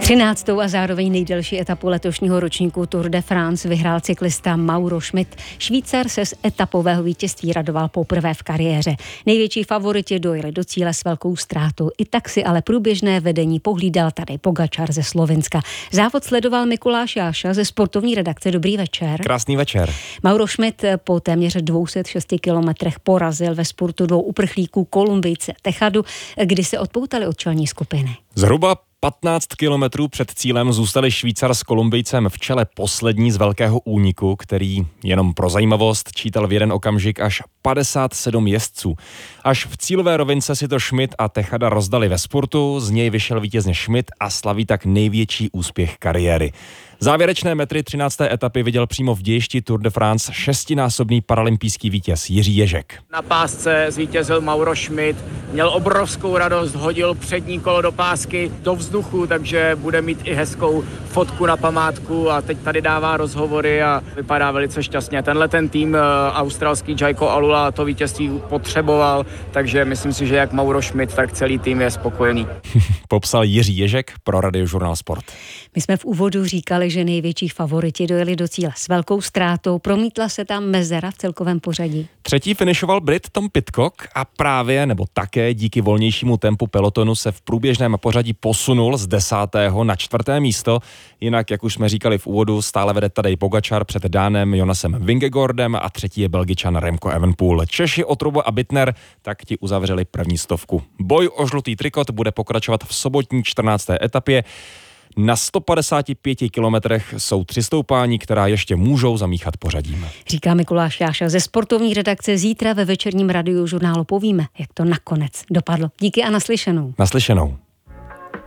13. a zároveň nejdelší etapu letošního ročníku Tour de France vyhrál cyklista Mauro Schmid. Švýcar se z etapového vítězství radoval poprvé v kariéře. Největší favoriti dojeli do cíle s velkou ztrátou. I tak si ale průběžné vedení pohlídal Tadej Pogačar ze Slovinska. Závod sledoval Mikuláš Jáša ze sportovní redakce. Dobrý večer. Krásný večer. Mauro Schmid po téměř 206 kilometrech porazil ve spurtu 2 uprchlíků Kolumbijce Tejadu, kdy se odpoutali od čelní skupiny. Zhruba 15 kilometrů před cílem zůstali Švýcar s Kolumbijcem v čele poslední z velkého úniku, který jenom pro zajímavost čítal v jeden okamžik až 57 jezdců. Až v cílové rovince si to Schmid a Tejada rozdali ve spurtu, z něj vyšel vítězně Schmid a slaví tak největší úspěch kariéry. Závěrečné metry 13. etapy viděl přímo v dějišti Tour de France 6násobný paralympijský vítěz Jiří Ježek. Na pásce zvítězil Mauro Schmid, měl obrovskou radost, hodil přední kolo do pásky do vzduchu, takže bude mít i hezkou fotku na památku a teď tady dává rozhovory a vypadá velice šťastně. Tenhle ten tým australský Jayco Alula to vítězství potřeboval, takže myslím si, že jak Mauro Schmid, tak celý tým je spokojený. Popsal Jiří Ježek pro Radiožurnál Sport. My jsme v úvodu říkali, že největší favoriti dojeli do cíle s velkou ztrátou. Promítla se tam mezera v celkovém pořadí. Třetí finišoval Brit Tom Pidcock a právě nebo také díky volnějšímu tempu pelotonu se v průběžném pořadí posunul z 10. na 4. místo. Jinak, jak už jsme říkali v úvodu, stále vede Tadej Pogačar před Dánem Jonasem Vingegaardem a třetí je Belgičan Remco Evenepoel. Češi Otrubo a Bittner tak ti uzavřeli první stovku. Boj o žlutý trikot bude pokračovat v sobotní 14. etapě. Na 155 kilometrech jsou 3 stoupání, která ještě můžou zamíchat pořadím. Říká Mikuláš Jáša ze sportovní redakce. Zítra ve večerním Radiožurnálu povíme, jak to nakonec dopadlo. Díky a naslyšenou. Naslyšenou.